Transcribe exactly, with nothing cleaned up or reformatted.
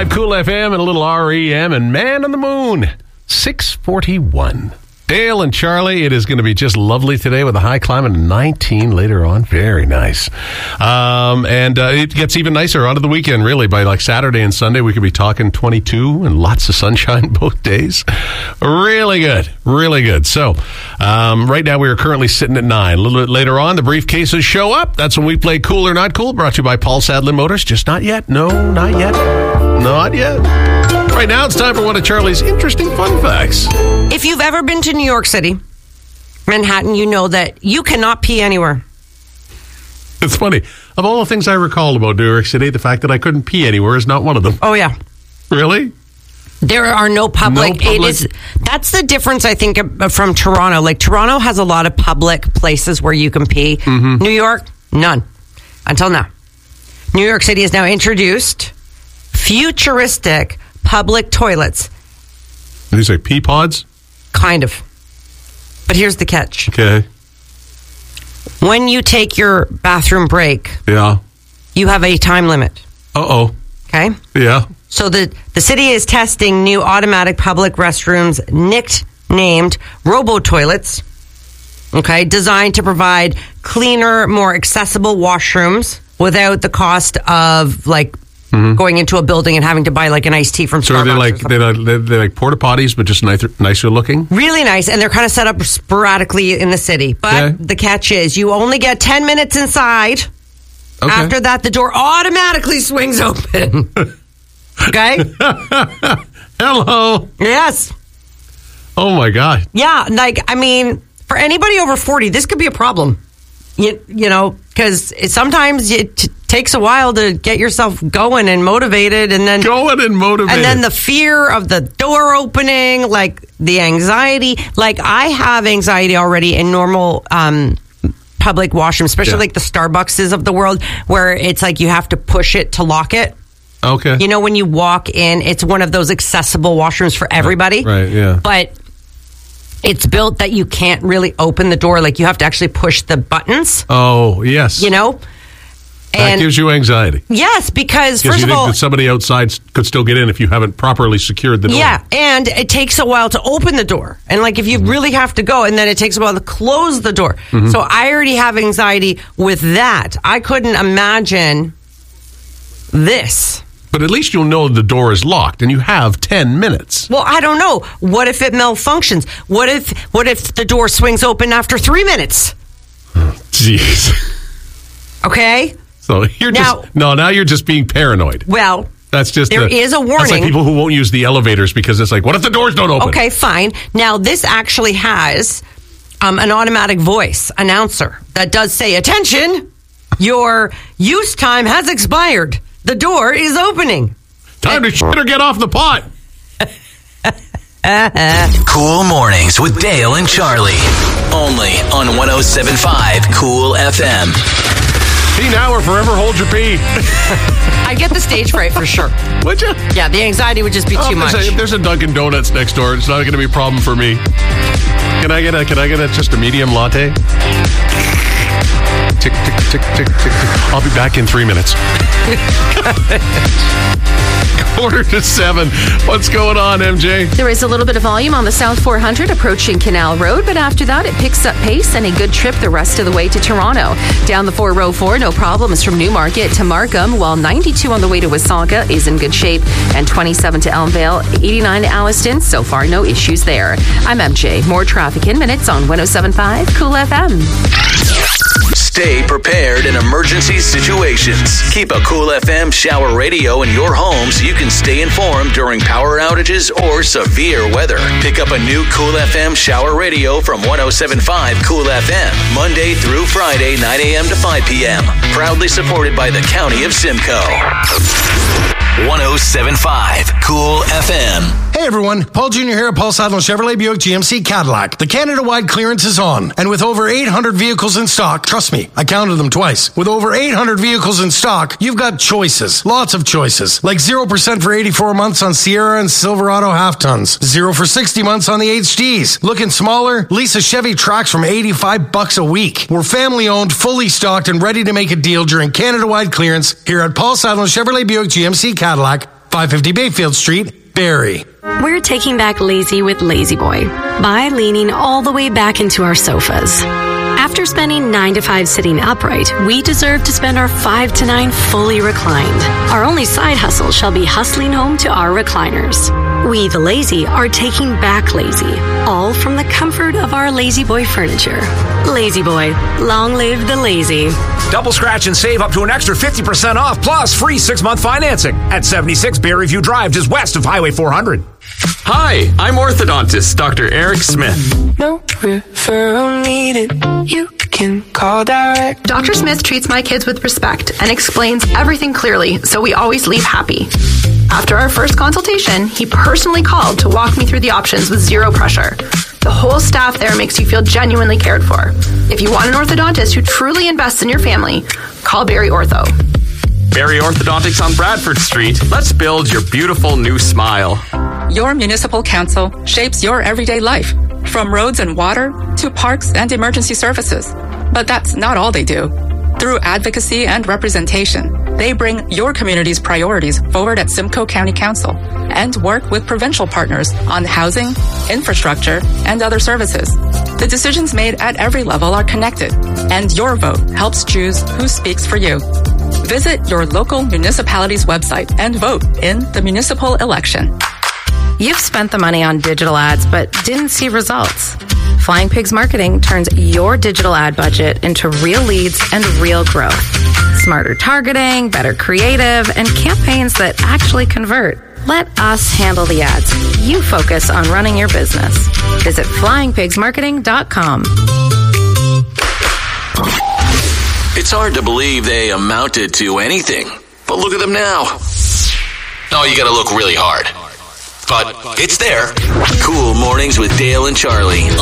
five Cool F M and a little R E M and Man on the Moon. six forty-one. Dale and Charlie, it is going to be just lovely today with a high climate of nineteen later on. Very nice. Um, and uh, it gets even nicer onto the weekend, really. By like Saturday and Sunday, we could be talking twenty-two and lots of sunshine both days. Really good. Really good. So, um, right now we are currently sitting at nine. A little bit later on, the briefcases show up. That's when we play Cool or Not Cool, brought to you by Paul Sadler Motors. Just not yet. No, not yet. Not yet. Right now, it's time for one of Charlie's interesting fun facts. If you've ever been to New York City, Manhattan, you know that you cannot pee anywhere. It's funny. Of all the things I recall about New York City, the fact that I couldn't pee anywhere is not one of them. Oh, yeah. Really? There are no public. No public? It is. That's the difference, I think, from Toronto. Like, Toronto has a lot of public places where you can pee. Mm-hmm. New York, none. Until now. New York City has now introduced futuristic public toilets. These are pee pods? Kind of. But here's the catch. Okay. When you take your bathroom break, yeah, you have a time limit. Uh-oh. Okay? Yeah. So the, the city is testing new automatic public restrooms nicknamed robo-toilets, okay, designed to provide cleaner, more accessible washrooms without the cost of, like, mm-hmm. going into a building and having to buy like an iced tea from Starbucks. So they're like they're, they're, they're like porta potties, but just nicer, nicer looking. Really nice, and they're kind of set up sporadically in the city. But okay. the catch is, you only get ten minutes inside. Okay. After that, the door automatically swings open. Okay. Hello. Yes. Oh my God. Yeah, like I mean, for anybody over forty, this could be a problem. You you know, because sometimes it t- takes a while to get yourself going and motivated, and then going and motivated, and then the fear of the door opening, like the anxiety. Like I have anxiety already in normal um, public washrooms, especially yeah. like the Starbucks of the world, where it's like you have to push it to lock it. Okay, you know when you walk in, it's one of those accessible washrooms for everybody. Right. right yeah, but it's built that you can't really open the door. Like, you have to actually push the buttons. Oh, yes. You know? That and gives you anxiety. Yes, because, because first you of think all... that somebody outside could still get in if you haven't properly secured the door. Yeah, and it takes a while to open the door. And, like, if you mm-hmm. really have to go, and then it takes a while to close the door. Mm-hmm. So I already have anxiety with that. I couldn't imagine this. But at least you'll know the door is locked, and you have ten minutes. Well, I don't know. What if it malfunctions? What if what if the door swings open after three minutes? Jeez. Oh, okay. So you're now, just no. Now you're just being paranoid. Well, that's just there a, is a warning. That's like people who won't use the elevators because it's like, what if the doors don't open? Okay, fine. Now this actually has um, an automatic voice announcer that does say, "Attention, your use time has expired. The door is opening. Time to shit or get off the pot." Cool Mornings with Dale and Charlie. Only on one oh seven point five Cool F M. Pee now or forever hold your pee. I get the stage fright for sure. Would you? Yeah, the anxiety would just be oh, too much. Say, if there's a Dunkin' Donuts next door, it's not going to be a problem for me. Can I get a? Can I get a just a medium latte? Tick, tick, tick, tick, tick, tick. I'll be back in three minutes. Quarter to seven. What's going on, M J? There is a little bit of volume on the South four hundred approaching Canal Road, but after that, it picks up pace and a good trip the rest of the way to Toronto. Down the four oh four, no problems from Newmarket to Markham, while ninety-two on the way to Wasaga is in good shape, and twenty-seven to Elmvale, eighty-nine to Alliston. So far, no issues there. I'm M J. More traffic in minutes on one oh seven point five Cool F M. Stay prepared in emergency situations. Keep a Cool F M shower radio in your home so you can stay informed during power outages or severe weather. Pick up a new Cool F M shower radio from one oh seven point five Cool F M, Monday through Friday, nine a.m. to five p.m. Proudly supported by the County of Simcoe. one oh seven point five Cool F M. Hey everyone, Paul Junior here at Paul Sadler Chevrolet Buick G M C Cadillac. The Canada-wide clearance is on, and with over eight hundred vehicles in stock, trust me, I counted them twice. With over eight hundred vehicles in stock, you've got choices, lots of choices, like zero percent for eighty-four months on Sierra and Silverado half-tons, zero for sixty months on the H Ds. Looking smaller? Lease a Chevy Trax from eighty-five bucks a week. We're family-owned, fully stocked, and ready to make a deal during Canada-wide clearance here at Paul Sadler Chevrolet Buick G M C Cadillac. five fifty Bayfield Street, Barrie. We're taking back lazy with Lazy Boy by leaning all the way back into our sofas. After spending nine to five sitting upright, we deserve to spend our five to nine fully reclined. Our only side hustle shall be hustling home to our recliners. We, the lazy, are taking back lazy, all from the comfort of our Lazy Boy furniture. Lazy Boy, long live the lazy. Double scratch and save up to an extra fifty percent off, plus free six-month financing at seventy-six Barrie View Drive, just west of Highway four hundred. Hi, I'm orthodontist Doctor Eric Smith. No referral needed. You can call direct. Doctor Smith treats my kids with respect and explains everything clearly, so we always leave happy. After our first consultation, he personally called to walk me through the options with zero pressure. The whole staff there makes you feel genuinely cared for. If you want an orthodontist who truly invests in your family, call Barrie Ortho. Barrie Orthodontics on Bradford Street. Let's build your beautiful new smile. Your municipal council shapes your everyday life, from roads and water to parks and emergency services. But that's not all they do. Through advocacy and representation, they bring your community's priorities forward at Simcoe County Council and work with provincial partners on housing, infrastructure, and other services. The decisions made at every level are connected, and your vote helps choose who speaks for you. Visit your local municipality's website and vote in the municipal election. You've spent the money on digital ads but didn't see results. Flying Pigs Marketing turns your digital ad budget into real leads and real growth. Smarter targeting, better creative, and campaigns that actually convert. Let us handle the ads. You focus on running your business. Visit flying pigs marketing dot com. It's hard to believe they amounted to anything, but look at them now. Oh, you gotta look really hard. But it's there. Cool Mornings with Dale and Charlie